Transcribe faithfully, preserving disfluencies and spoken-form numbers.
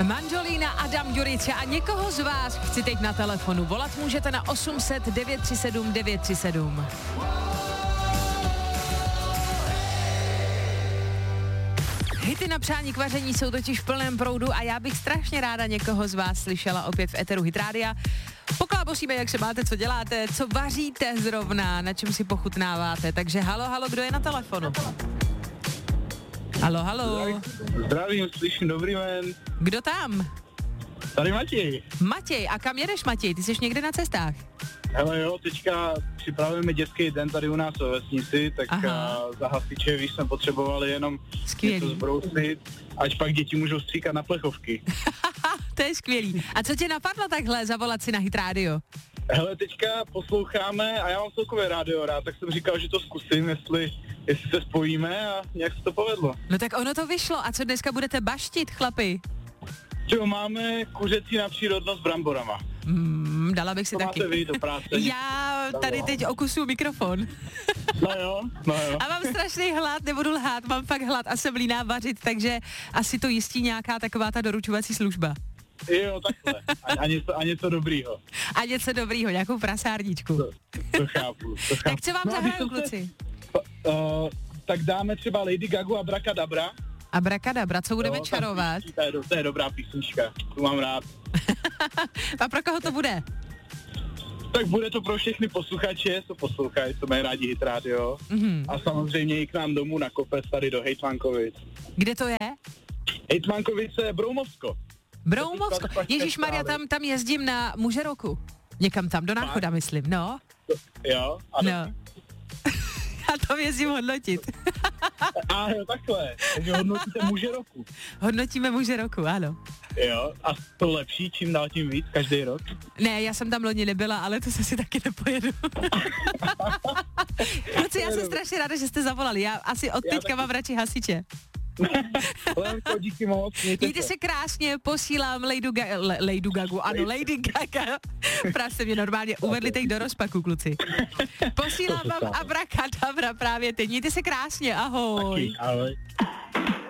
Manžolína, Adam Ďuriča a někoho z vás chci teď na telefonu. Volat můžete na osm set devět tři sedm devět tři sedm. Hity na přání k vaření jsou totiž v plném proudu a já bych strašně ráda někoho z vás slyšela opět v éteru Hit Rádia. Poklábosíme, jak se máte, co děláte, co vaříte zrovna, na čem si pochutnáváte. Takže halo, halo, kdo je na telefonu? Halo, halo. Zdravím, slyším, dobrý den. Kdo tam? Tady Matěj. Matěj, a kam jedeš, Matěj? Ty jsi někde na cestách? Hele jo, teďka připravujeme dětský den tady u nás ve vesnici, tak Aha. za hasiče, víš, jsme potřebovali jenom Skvělý. něco zbrousit, ať pak děti můžou stříkat na plechovky. To je skvělý. A co tě napadlo takhle zavolat si na Hit Radio? Hele, teďka posloucháme a já mám celkově rádio rád, tak jsem říkal, že to zkusím, jestli, jestli se spojíme a nějak se to povedlo. No tak ono to vyšlo. A co dneska budete baštit, chlapi? Čo, máme kuřecí na přírodnost s bramborama. Hmm, dala bych si To taky. máte vy do práce. Já tady teď okusuju mikrofon. No jo, no jo. A mám strašný hlad, nebudu lhát, mám fakt hlad a jsem líná vařit, takže asi to jistí nějaká taková ta doručovací služba. Jo, takhle. A, a, něco, a něco dobrýho. A něco dobrýho, nějakou prasárničku. To, to chápu, to chápu. Tak co vám No a když zahrajou, jsem se- kluci? Uh, tak dáme třeba Lady Gagu a Brakadabra. Abrakadabra, co budeme Jo, tam čarovat? písnička, To je, do, to je dobrá písnička, tu mám rád. A pro koho to bude? Tak bude to pro všechny posluchače, co poslouchají, co mají rádi Hit Radio. Mhm. A samozřejmě i k nám domů na kopec tady do Hejtmankovic. Kde to je? Hejtmankovice Broumovsko. Broumovsko. To je Ježíš Maria, tam, tam jezdím na muže roku. Někam tam, do Náchoda, myslím, no. Jo, a, No. Já tam jezdím hodnotit. a jo, takhle. Takže hodnotíte muže roku. Hodnotíme muže roku, ano. Jo, a to lepší, čím dál tím víc, každý rok. Ne, já jsem tam loni nebyla, ale to se si taky nepojedu. Kluci, já jsem strašně ráda, že jste zavolali. Já asi od Já teďka taky. mám radši hasiče. Lenko, díky moc. Mějte Mějte se krásně, posílám Lady, Ga- Le- Lady Gagu, ano, Lady Gaga. Právě jste mě normálně uvedli teď do rozpaku, kluci. Posílám vám Abrakadabra právě teď. Mějte se krásně, ahoj. Taky, ahoj.